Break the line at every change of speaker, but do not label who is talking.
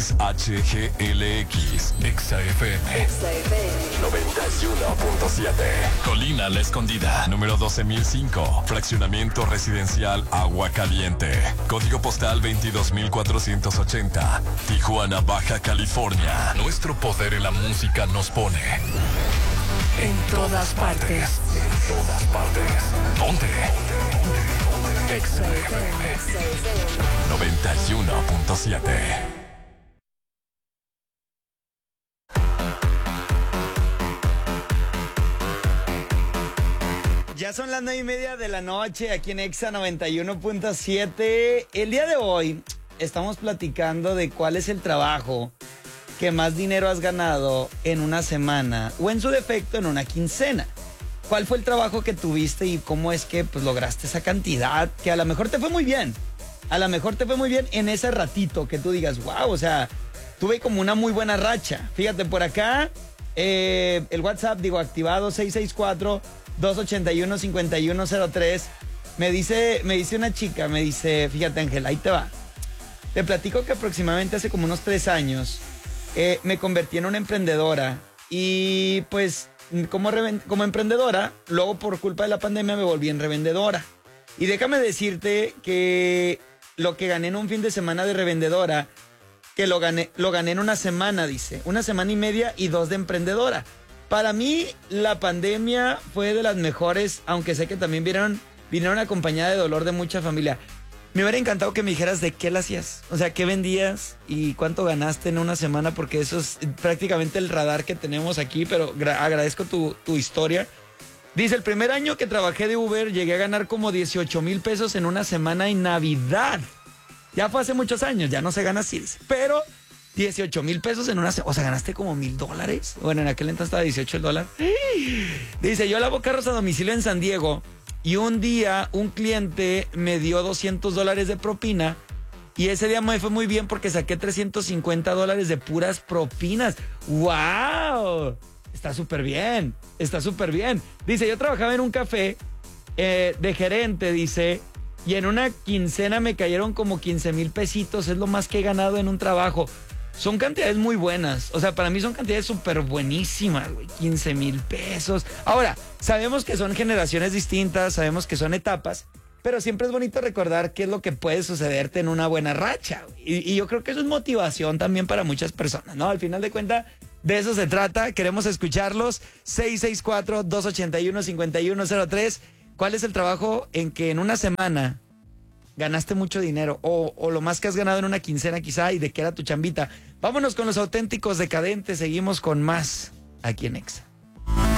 XHGLX, XFM 91.7. Colina La Escondida, número 12.005. Fraccionamiento residencial Agua Caliente. Código postal 22.480. Tijuana, Baja California. Nuestro poder en la música nos pone en todas partes. En todas partes. ¿Dónde? XFM 91.7.
Ya son las 9:30 de la noche aquí en Exa 91.7. El día de hoy estamos platicando de cuál es el trabajo que más dinero has ganado en una semana o en su defecto en una quincena. ¿Cuál fue el trabajo que tuviste y cómo es que pues lograste esa cantidad que a lo mejor te fue muy bien? A lo mejor te fue muy bien en ese ratito que tú digas, wow, o sea, tuve como una muy buena racha. Fíjate, por acá, el WhatsApp, activado 664-281-5103. Me dice una chica, fíjate Ángel, ahí te va. Te platico que aproximadamente hace como unos 3 años me convertí en una emprendedora y pues como emprendedora, luego por culpa de la pandemia me volví en revendedora. Y déjame decirte que lo que gané en un fin de semana de revendedora, que lo gané en una semana, una semana y media y 2 de emprendedora. Para mí la pandemia fue de las mejores, aunque sé que también vinieron acompañada de dolor de mucha familia. Me hubiera encantado que me dijeras de qué la hacías, o sea, qué vendías y cuánto ganaste en una semana, porque eso es prácticamente el radar que tenemos aquí, pero agradezco tu historia. Dice, el primer año que trabajé de Uber llegué a ganar como 18,000 pesos en una semana en Navidad. Ya fue hace muchos años, ya no se gana así, pero 18,000 pesos en una semana, o sea, ganaste como $1,000. Bueno, en aquel entonces estaba 18 el dólar. Dice, yo lavo carros a domicilio en San Diego. Y un día un cliente me dio $200 de propina y ese día me fue muy bien porque saqué $350 de puras propinas. ¡Wow! Está súper bien, está súper bien. Dice, yo trabajaba en un café de gerente, dice, y en una quincena me cayeron como 15,000 pesitos. Es lo más que he ganado en un trabajo. Son cantidades muy buenas. O sea, para mí son cantidades súper buenísimas, güey. 15,000 pesos. Ahora, sabemos que son generaciones distintas, sabemos que son etapas, pero siempre es bonito recordar qué es lo que puede sucederte en una buena racha, güey. Y yo creo que eso es motivación también para muchas personas, ¿no? Al final de cuentas, de eso se trata. Queremos escucharlos. 664-281-5103. ¿Cuál es el trabajo en que en una semana ganaste mucho dinero o lo más que has ganado en una quincena quizá y de qué era tu chambita? Vámonos con los auténticos decadentes, seguimos con más aquí en Exa.